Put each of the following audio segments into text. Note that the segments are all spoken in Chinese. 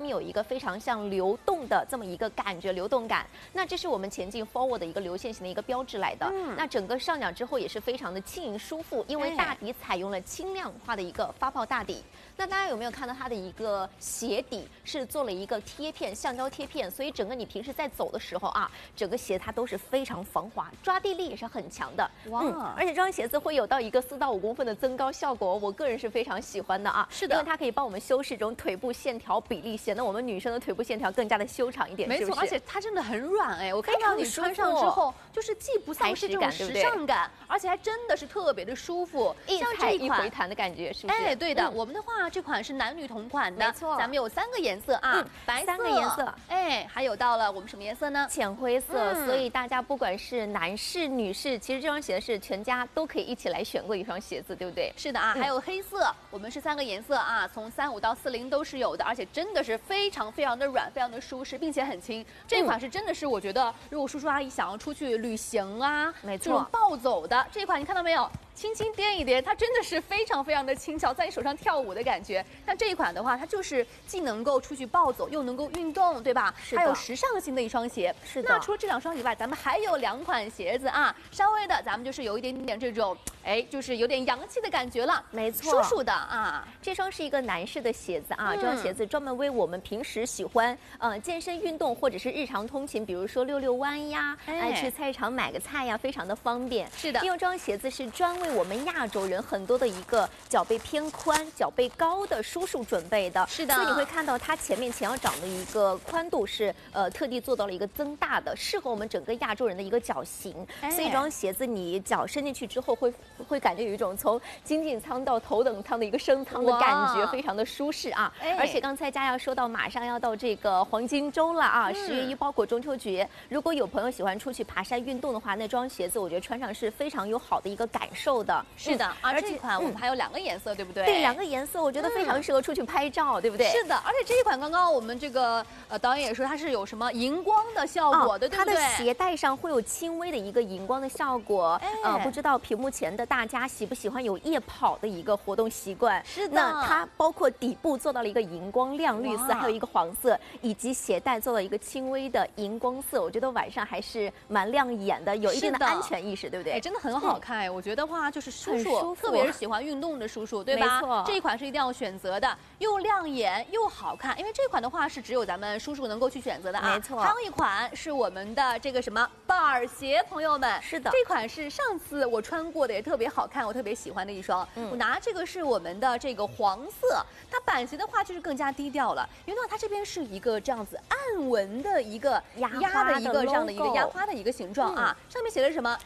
有一个非常像流动的这么一个感觉，流动感。那这是我们前进 forward 的一个流线型的一个标志来的。那整个上脚之后也是非常的轻盈舒服，因为大底采用了轻量化的一个发泡大底。那大家有没有看到它的一个鞋底是做了一个贴片，橡胶贴片，所以整个你平时在走的时候啊，整个鞋它都是非常防滑，抓地力也是很强的。哇，而且这双鞋子会有到一个4到5公分的增高效果，我个人是非常喜欢的啊。是的，因为它可以帮我们修饰这种腿部线条比例，显得我们女生的腿部线条更加的修长一点。 没错，而且它真的很软哎，我看到你穿上之后，就是既不丧失这种时尚感，而且还真的是特别的舒服， 一踩一回弹的感觉，是不是？ 哎，对的，我们的话这款是男女同款的，没错，咱们有3个颜色啊，白色，3个颜色，哎，还有到了我们什么颜色呢？ 浅灰色，所以大家不管是男士、女士，其实这双鞋是全家都可以一起来选购一双鞋子，对不对？ 是的啊，还有黑色，我们是3个颜色啊，从35到40都是有的，而且真的是非常的软，非常的舒适，并且很轻。这款是真的是我觉得，如果叔叔阿姨想要出去旅行啊， 没错， 这种暴走的这款，你看到没有？轻轻掂一掂，它真的是非常的轻巧，在你手上跳舞的感觉。像这一款的话，它就是既能够出去暴走，又能够运动，对吧？还有时尚性的一双鞋。是的。那除了这2双以外，咱们还有2款鞋子啊，稍微的咱们就是有一点点这种，哎，就是有点洋气的感觉了。没错，舒舒的啊。 这双是一个男士的鞋子啊，这双鞋子专门为我们平时喜欢健身运动或者是日常通勤，比如说遛弯呀，去菜市场买个菜呀，非常的方便。是的，因为这双鞋子是专为我们亚洲人很多的一个脚背偏宽、脚背高的叔叔准备的。是的，所以你会看到它前面前腰掌的一个宽度是特地做到了一个增大的，适合我们整个亚洲人的一个脚型。所以这双鞋子你脚伸进去之后会感觉有一种从经济舱到头等舱的一个升舱的感觉，非常的舒适啊。而且刚才佳瑶说到马上要到这个黄金周了啊，10月1包括中秋节，如果有朋友喜欢出去爬山运动的话，那双鞋子我觉得穿上是非常有好的一个感受的。 是的，而这款我们还有2个颜色，对不对？ 对，2个颜色，我觉得非常适合出去拍照，对不对？ 是的，而且这一款刚刚我们这个导演也说它是有什么荧光的效果的，对不对？ 它的鞋带上会有轻微的一个荧光的效果。不知道屏幕前的大家喜不喜欢有夜跑的一个活动习惯？是的，那它包括底部做到了一个荧光亮绿色，还有一个黄色，以及鞋带做了一个轻微的荧光色，我觉得晚上还是蛮亮眼的，有一定的安全意识，对不对？ 哎，真的很好看哎，我觉得话就是叔叔，特别是喜欢运动的叔叔，对吧？没错，这一款是一定要选择的，又亮眼又好看，因为这款的话是只有咱们叔叔能够去选择的啊。没错，还有一款是我们的这个什么板鞋，朋友们，是的，这款是上次我穿过的，也特别好看，我特别喜欢的一双。我拿这个是我们的这个黄色，它板鞋的话就是更加低调了，因为它这边是一个这样子暗纹的一个压的一个这样的一个压花的一个形状啊，上面写的什么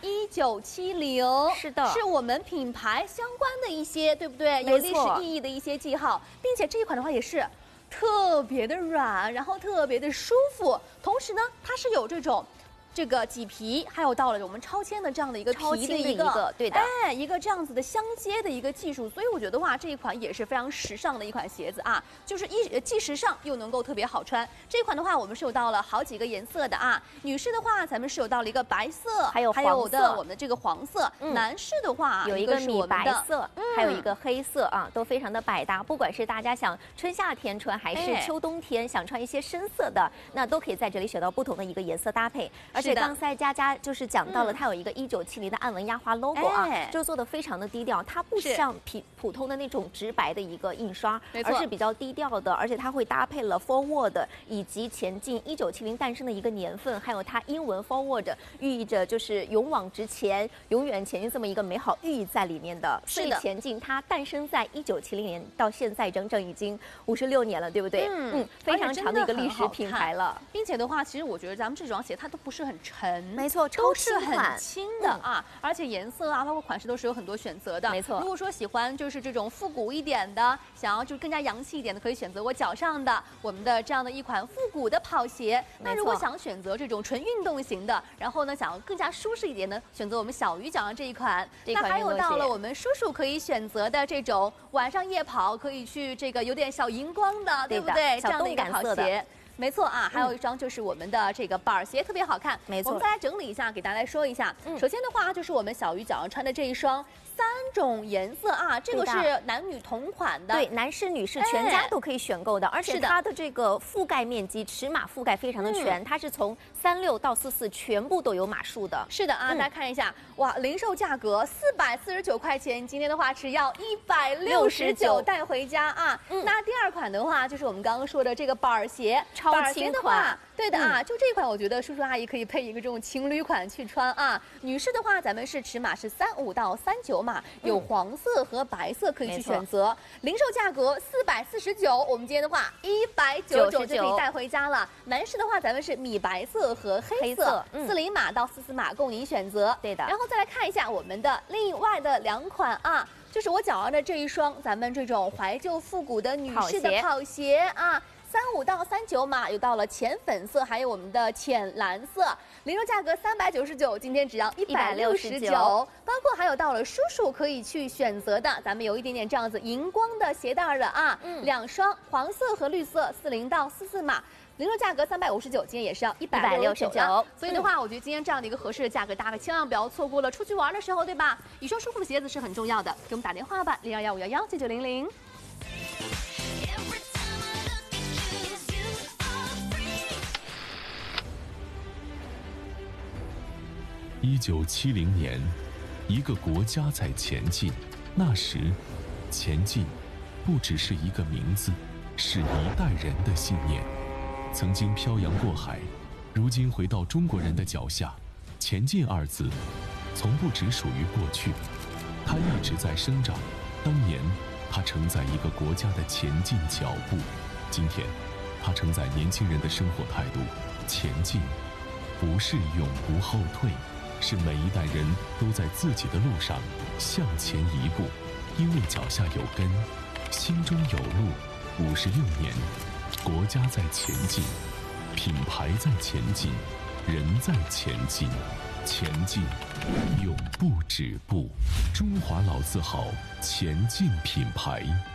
1970，是的，是我们品牌相关的一些，对不对？有历史意义的一些记号，并且这一款的话也是特别的软，然后特别的舒服，同时呢，它是有这个麂皮，还有到了我们超纤的这样的一个皮的一个，对的，哎，一个这样子的相接的一个技术，所以我觉得话这一款也是非常时尚的一款鞋子啊，就是既时尚又能够特别好穿。这款的话，我们是有到了好几个颜色的啊，女士的话，咱们是有到了一个白色，还有的我们的这个黄色，男士的话有一个米白色，还有一个黑色啊，都非常的百搭，不管是大家想春夏天穿，还是秋冬天想穿一些深色的，那都可以在这里选到不同的一个颜色搭配，而且刚才佳佳就是讲到了，它有一个1970的暗纹压花 logo 啊，就做的非常的低调，它不像普通的那种直白的一个印刷，而是比较低调的，而且它会搭配了 forward 以及前进1970诞生的一个年份，还有它英文 forward 寓意着就是勇往直前、永远前进这么一个美好寓意在里面的。所以前进它诞生在1970年，到现在整整已经56年了，对不对？非常长的一个历史品牌了， 并且的话，其实我觉得咱们这双鞋它都不是很沉。 没错， 都是很轻的啊，而且颜色啊，包括款式都是有很多选择的。没错，如果说喜欢就是这种复古一点的，想要就更加洋气一点的，可以选择我脚上的我们的这样的一款复古的跑鞋。那如果想选择这种纯运动型的，然后呢想要更加舒适一点的，选择我们小鱼脚上这一款。那还有到了我们叔叔可以选择的这种晚上夜跑可以去这个有点小荧光的，对不对？这样的一个跑鞋。 没错啊，还有一双就是我们的这个板鞋，特别好看。 没错， 我们再来整理一下，给大家来说一下。首先的话，就是我们小鱼脚上穿的这一双。3种颜色啊，这个是男女同款的， 对，男士、女士全家都可以选购的，而且它的这个覆盖面积、尺码覆盖非常的全，它是从36到44全部都有码数的。 是的啊，大家看一下，哇，零售价格449块钱，今天的话只要169带回家啊。那第2款的话，就是我们刚刚说的这个板鞋， 超轻款。 对的啊，就这款我觉得叔叔阿姨可以配一个这种情侣款去穿啊。女士的话，咱们是尺码是35到39码，有黄色和白色可以去选择。零售价格449，我们今天的话199就可以带回家了。男士的话，咱们是米白色和黑色，40码到44码供您选择。 对的。 然后再来看一下我们的另外的2款啊，就是我脚上的这一双咱们这种怀旧复古的女士的跑鞋啊。35到39码，有到了浅粉色，还有我们的浅蓝色，零售价格399，今天只要169。包括还有到了叔叔可以去选择的，咱们有一点点这样子荧光的鞋带的啊，2双黄色和绿色，40到44码。零售价格359，今天也是要169。所以的话，我觉得今天这样的一个合适的价格，大家千万不要错过了。出去玩的时候，对吧？一双舒服的鞋子是很重要的。给我们打电话吧，0215119900。 1970年，一个国家在前进。那时，前进不只是一个名字，是一代人的信念。曾经漂洋过海，如今回到中国人的脚下。前进2字，从不只属于过去，它一直在生长。当年，它承载一个国家的前进脚步；今天，它承载年轻人的生活态度。前进，不是永不后退。是每一代人都在自己的路上向前一步，因为脚下有根，心中有路。56年，国家在前进，品牌在前进，人在前进，前进永不止步。中华老字号前进品牌。